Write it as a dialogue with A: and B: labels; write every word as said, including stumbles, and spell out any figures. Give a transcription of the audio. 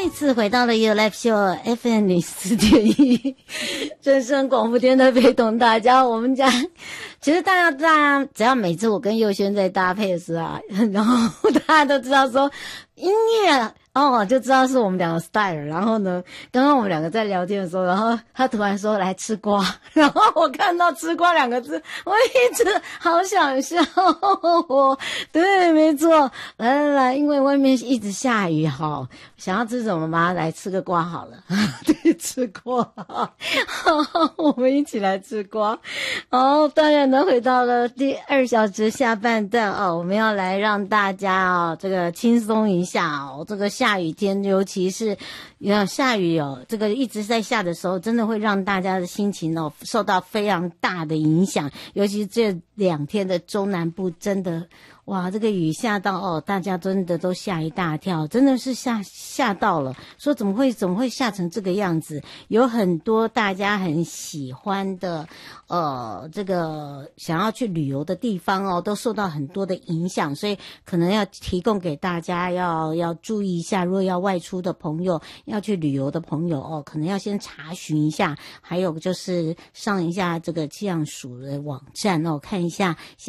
A: 再次回到了 You Live Show F M 零四点一，正声广播电台陪同大家。我们家其实大家大家只要每次我跟佑轩在搭配的时候啊，然后大家都知道说音乐哦，就知道是我们两个 style。然后呢，刚刚我们两个在聊天的时候，然后他突然说来吃瓜，然后我看到吃瓜两个字，我一直好想笑。我对，没错，来来来，因为外面一直下雨，好，想要吃什么吗？来吃个瓜好了。对，吃瓜，好，我们一起来吃瓜。好，当然呢，回到了第二小时下半段哦，我们要来让大家哦，这个轻松一下哦，这个下雨天，尤其是要下雨哦，这个一直在下的时候，真的会让大家的心情哦受到非常大的影响，尤其这两天的中南部真的。哇，这个雨下到哦，大家真的都吓一大跳，真的是吓吓到了，说怎么会怎么会下成这个样子？有很多大家很喜欢的，呃，这个想要去旅游的地方哦，都受到很多的影响，所以可能要提供给大家要要注意一下，如果要外出的朋友，要去旅游的朋友哦，可能要先查询一下，还有就是上一下这个气象署的网站哦，看一下。